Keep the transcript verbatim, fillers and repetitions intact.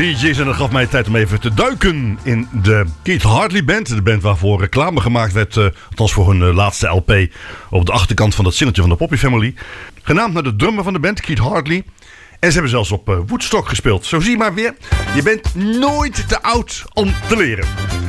Bee Gees en dat gaf mij tijd om even te duiken in de Keith Hartley Band. De band waarvoor reclame gemaakt werd, uh, althans voor hun uh, laatste L P, op de achterkant van dat singeltje van de Poppy Family. Genaamd naar de drummer van de band, Keith Hartley. En ze hebben zelfs op uh, Woodstock gespeeld. Zo zie je maar weer, je bent nooit te oud om te leren.